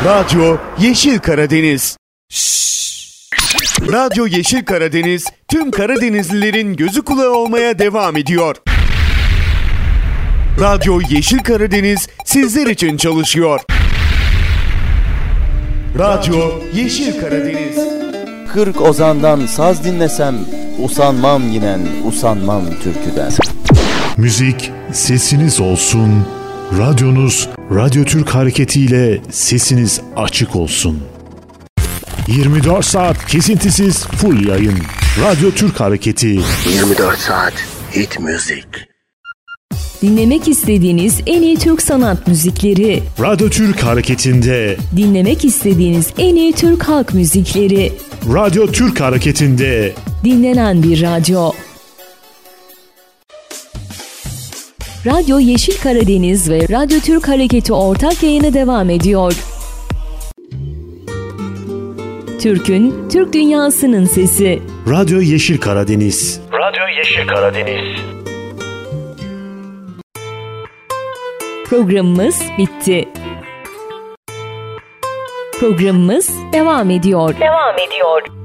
Radyo Yeşil Karadeniz. Radyo Yeşil Karadeniz tüm Karadenizlilerin gözü kulağı olmaya devam ediyor. Radyo Yeşil Karadeniz sizler için çalışıyor. Radyo Yeşil Karadeniz. 40 ozandan saz dinlesem, usanmam yinen, usanmam türküden. Müzik sesiniz olsun, radyonuz Radyo Türk Hareketi ile sesiniz açık olsun. 24 saat kesintisiz full yayın. Radyo Türk Hareketi. 24 saat hit müzik. Dinlemek istediğiniz en iyi Türk sanat müzikleri. Radyo Türk Hareketi'nde. Dinlemek istediğiniz en iyi Türk halk müzikleri. Radyo Türk Hareketi'nde. Dinlenen bir radyo. Radyo Yeşil Karadeniz ve Radyo Türk Hareketi ortak yayını devam ediyor. Türk'ün, Türk dünyasının sesi. Radyo Yeşil Karadeniz. Radyo Yeşil Karadeniz. Programımız bitti. Programımız devam ediyor.